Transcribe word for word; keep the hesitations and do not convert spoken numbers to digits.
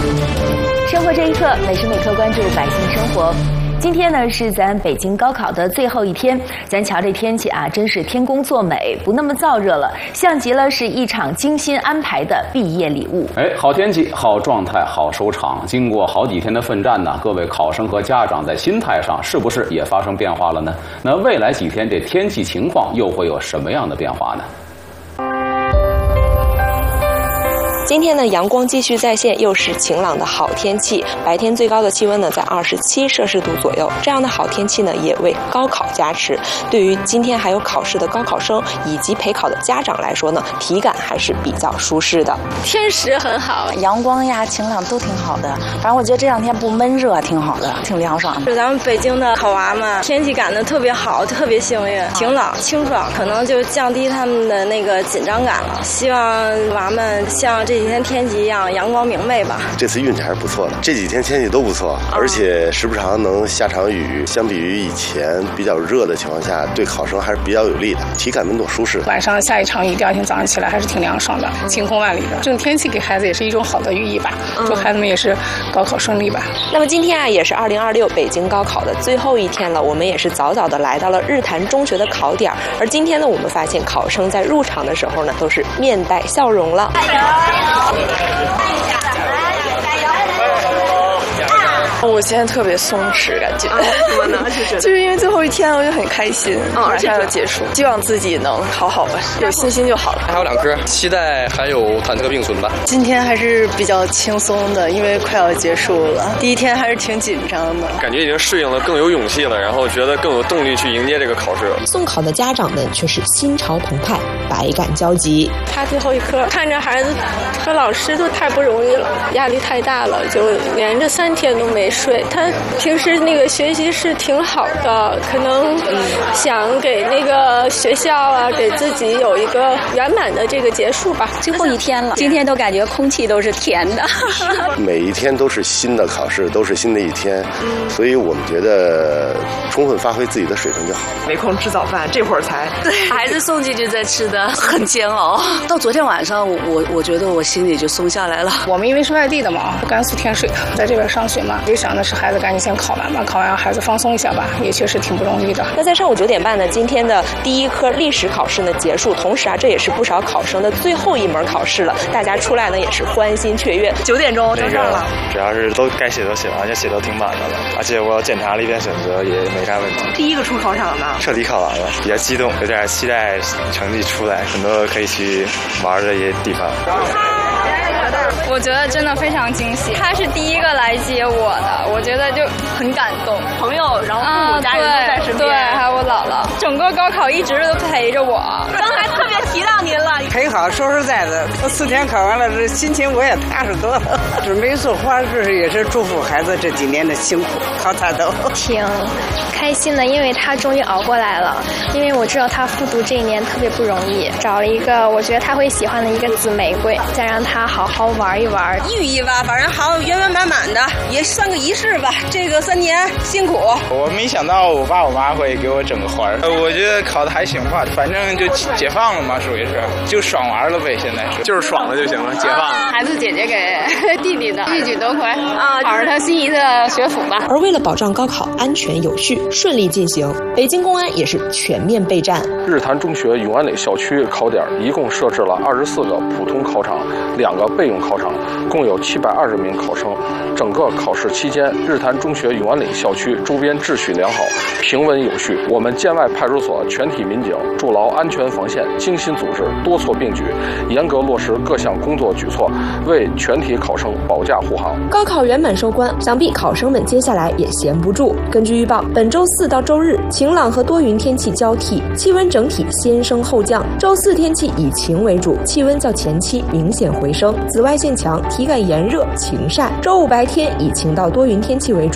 生活这一刻，每时每刻关注百姓生活。今天呢是咱北京高考的最后一天，咱瞧这天气啊，真是天公作美，不那么燥热了，像极了是一场精心安排的毕业礼物。 哎，好天气，好状态，好收场。经过好几天的奋战呢，各位考生和家长在心态上是不是也发生变化了呢？那未来几天这天气情况又会有什么样的变化呢？ 今天呢，阳光继续再现，又是晴朗的好天气。白天最高的气温呢，在二十七摄氏度左右。这样的好天气呢，也为高考加持。对于今天还有考试的高考生以及陪考的家长来说呢，体感还是比较舒适的。 天时很好， 阳光呀、晴朗都挺好的。反正我觉得这两天不闷热，挺好的，挺凉爽的。 就咱们北京的考娃们，天气感的特别好，特别幸运，晴朗清爽，可能就降低他们的那个紧张感了。希望娃们像这。这几天天气一样阳光明媚吧。 这次运气还是不错的，这几天天气都不错，而且时不常能下场雨，相比于以前比较热的情况下，对考生还是比较有利的，体感温度舒适。 晚上下一场雨，第二天早上起来还是挺凉爽的，晴空万里的。这种天气给孩子也是一种好的寓意吧，祝孩子们也是高考顺利吧。 那么今天啊，也是二零二六北京高考的最后一天了，我们也是早早的来到了日坛中学的考点，而今天呢，我们发现考生在入场的时候呢，都是面带笑容了。 我现在特别松弛，感觉。 啊、怎么呢？就就是因为最后一天，我就很开心，马上要结束，希望自己能好好吧，有信心就好了。 还有两科，期待还有忐忑并存吧。 今天还是比较轻松的，因为快要结束了。第一天还是挺紧张的， 感觉已经适应了，更有勇气了，然后觉得更有动力去迎接这个考试。 送考的家长们却是心潮澎湃，百感交集。 他最后一科，看着孩子和老师都太不容易了，压力太大了，就连着三天都没睡。他平时那个学习是挺好的，可能想给那个学校啊，给自己有一个圆满的这个结束吧。 最后一天了，今天都感觉空气都是甜的。 每一天都是新的考试，都是新的一天，所以我们觉得充分发挥自己的水平就好。 没空吃早饭，这会儿才。 孩子送进去再吃的很煎熬。到昨天晚上，我我觉得我心里就松下来了。 我们因为是外地的嘛，甘肃天水的，在这边上学嘛，理想的是孩子赶紧先考完吧，考完让孩子放松一下吧，也确实挺不容易的。 那在上午九点半呢，今天的第一科历史考试呢结束，同时啊，这也是不少考生的最后一门考试了，大家出来呢也是欢欣雀跃。九点钟就上了， 主要是都该写都写完，也写都挺满的了，而且我检查了一遍选择，也没啥问题。 第一个出考场呢， 彻底考完了，比较激动，有点期待成绩出来，很多可以去玩的一些地方。 我觉得真的非常惊喜，他是第一个来接我的，我觉得就很感动。 朋友，然后父母家人都在身边， 对，还有我姥姥，整个高考一直都陪着我。 刚才特别提到您了， 陪考说实在的，我四天考完了，这心情我也踏实多了。准备一束花，这是也是祝福孩子这几年的辛苦，考他都挺开心的，因为他终于熬过来了。因为我知道他复读这一年特别不容易，找了一个我觉得他会喜欢的一个紫玫瑰，再让他好好玩一玩， 寓意吧，反正好圆圆满满的，也算个仪式吧。这个三年辛苦， 我没想到我爸我妈会给我整个花儿，我觉得考的还行吧，反正就解放了嘛，属于是就爽玩了呗。现在是就是爽了就行了，解放了。 孩子姐姐给弟弟的，一举得回啊，考上他心仪的学府吧。 而为了保障高考安全有序、顺利进行，北京公安也是全面备战。 日坛中学永安里校区考点一共设置了二十四个普通考场，两个备用考场，共有七百二十名考生。整个考试期间，日坛中学永安里校区周边秩序良好，平稳有序。我们建外派出所全体民警筑牢安全防线，精心组织，多措并举，严格落实各项工作举措，为全体考生保驾护航。 高考圆满收官，想必考生们接下来也闲不住。根据预报，本周四到周日晴朗和多云天气交替，气温整体先升后降。周四天气以晴为主，气温较前期明显回升，紫外线强，体感炎热晴晒。周五白天以晴到多云天气为主。